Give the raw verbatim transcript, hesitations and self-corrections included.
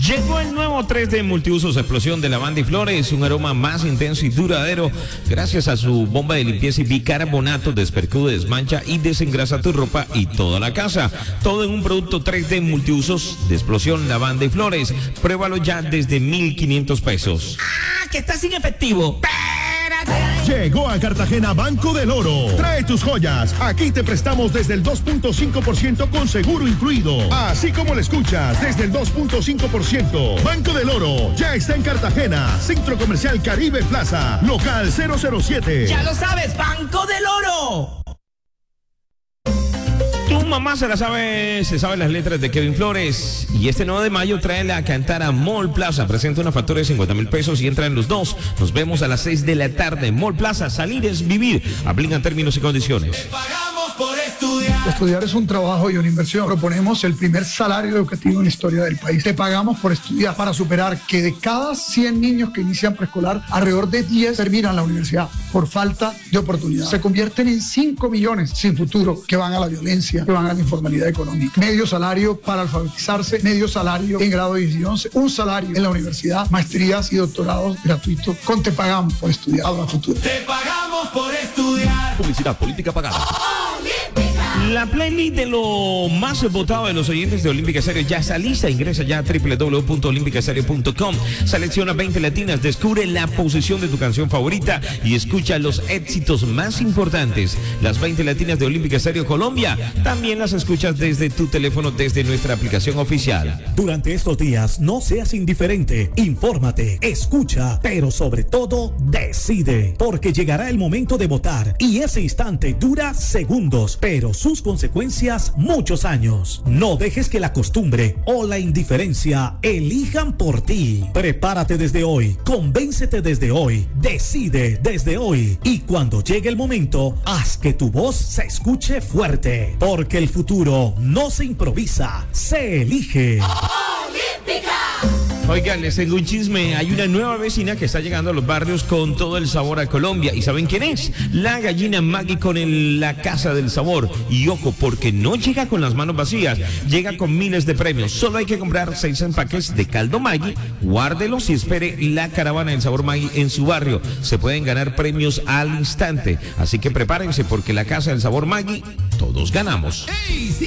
Llegó el nuevo tres D Multiusos Explosión de Lavanda y Flores, un aroma más intenso y duradero gracias a su bomba de limpieza y bicarbonato, despercude, desmancha y desengrasa tu ropa y toda la casa. Todo en un producto tres D Multiusos de Explosión Lavanda y Flores. Pruébalo ya desde mil quinientos pesos. ¡Ah, que está sin efectivo! Llegó a Cartagena Banco del Oro. Trae tus joyas. Aquí te prestamos desde el dos punto cinco por ciento con seguro incluido. Así como lo escuchas, desde el dos punto cinco por ciento. Banco del Oro ya está en Cartagena. Centro Comercial Caribe Plaza. Local cero cero siete. ¡Ya lo sabes! ¡Banco del Oro! Tu mamá se la sabe, se sabe las letras de Kevin Flores. Y este nueve de mayo trae la Cantara Mall Plaza. Presenta una factura de cincuenta mil pesos y entran los dos. Nos vemos a las seis de la tarde. Mall Plaza, salir es vivir. Aplican términos y condiciones. Te pagamos por estudiar. Estudiar es un trabajo y una inversión. Proponemos el primer salario educativo en la historia del país. Te pagamos por estudiar para superar que de cada cien niños que inician preescolar, alrededor de diez terminan la universidad por falta de oportunidad. Se convierten en cinco millones sin futuro que van a la violencia, que van a la informalidad económica. Medio salario para alfabetizarse, medio salario en grado diez y once, un salario en la universidad, maestrías y doctorados gratuitos. Con Te pagamos por estudiar a futuro. Te pagamos por estudiar. Publicidad política pagada. La playlist de lo más votado de los oyentes de Olímpica Estéreo ya está lista. Ingresa ya a doble u doble u doble u punto olímpica estéreo punto com. Selecciona veinte latinas, descubre la posición de tu canción favorita y escucha los éxitos más importantes. Las veinte latinas de Olímpica Estéreo Colombia también las escuchas desde tu teléfono, desde nuestra aplicación oficial. Durante estos días no seas indiferente, infórmate, escucha, pero sobre todo decide, porque llegará el momento de votar y ese instante dura segundos, pero sus consecuencias muchos años. No dejes que la costumbre o la indiferencia elijan por ti. Prepárate desde hoy, convéncete desde hoy, decide desde hoy y cuando llegue el momento, haz que tu voz se escuche fuerte, porque el futuro no se improvisa, se elige. ¡Olímpica! Oigan, les tengo un chisme. Hay una nueva vecina que está llegando a los barrios con todo el sabor a Colombia. ¿Y saben quién es? La gallina Maggie con el, la Casa del Sabor. Y ojo, porque no llega con las manos vacías, llega con miles de premios. Solo hay que comprar seis empaques de caldo Maggie, guárdelos y espere la caravana del sabor Maggie en su barrio. Se pueden ganar premios al instante. Así que prepárense porque la Casa del Sabor Maggie, todos ganamos. ¡Ey!